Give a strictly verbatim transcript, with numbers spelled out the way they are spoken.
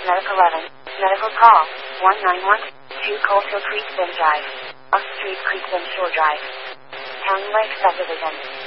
Medic eleven. Medical call. one nine one two Coalfield Creek Bend Drive. Off Street Creek Bend Shore Drive. County Lake Subdivision.